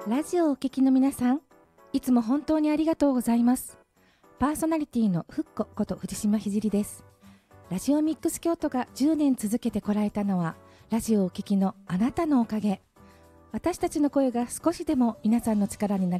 ラジオをお聞きの皆さん、いつも本当にありがとうございます。パーソナリティのふっここと藤島ひじりです。ラジオミックス京都が10年続けてこられたのは、ラジオをお聞きのあなたのおかげ。私たちの声が少しでも皆さんの力になれ